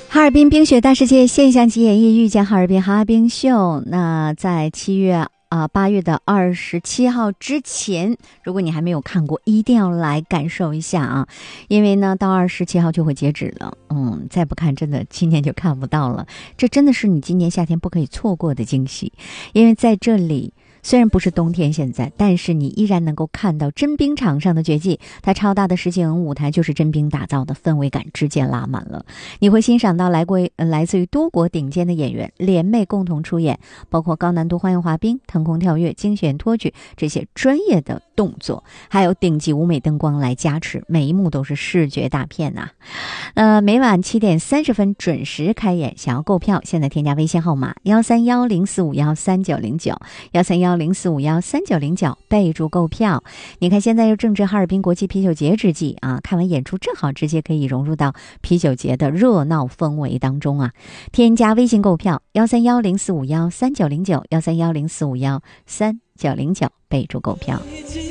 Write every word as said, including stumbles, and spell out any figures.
哈尔滨冰雪大世界现象级演绎遇见哈尔滨哈冰秀。那在七月啊八月的二十七号之前，如果你还没有看过，一定要来感受一下啊！因为呢，到二十七号就会截止了。嗯，再不看，真的今年就看不到了。这真的是你今年夏天不可以错过的惊喜，因为在这里。虽然不是冬天现在，但是你依然能够看到真冰场上的绝技。它超大的实景舞台就是真冰打造的，氛围感直接拉满了。你会欣赏到来过、呃、来自于多国顶尖的演员联袂共同出演，包括高难度花样滑冰、腾空跳跃、惊险托举这些专业的动作，还有顶级舞美灯光来加持，每一幕都是视觉大片呐、啊。呃，每晚七点三十分准时开演，想要购票，现在添加微信号码幺三幺零四五幺三九零九幺三幺零四五幺三九零九，备注购票。你看，现在又正值哈尔滨国际啤酒节之际啊，看完演出正好直接可以融入到啤酒节的热闹氛围当中啊。添加微信购票幺三幺零四五幺三九零九幺三幺零四五幺三九零九，备注购票。